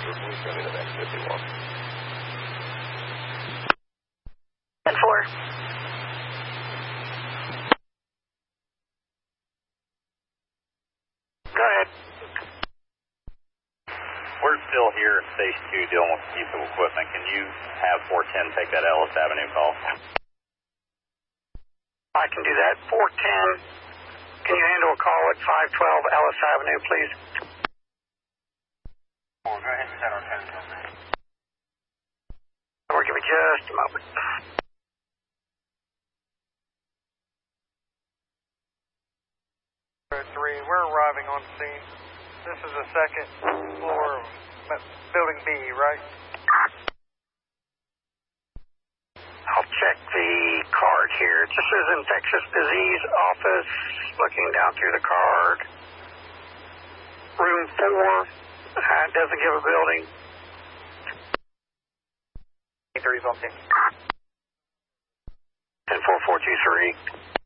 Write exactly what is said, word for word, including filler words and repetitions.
ten four. Go ahead. We're still here at Station two dealing with a piece of equipment. Can you have four ten take that Ellis Avenue call? I can do that. four ten. Can you handle a call at five twelve Ellis Avenue, please? Go ahead and set our ten. We'll give me just a moment. Three, we're arriving on scene. This is the second floor of building B, right? I'll check the card here. It just says infectious disease office. Looking down through the card. Room four. Uh, doesn't give a building. thirty is on ten. ten four four two three.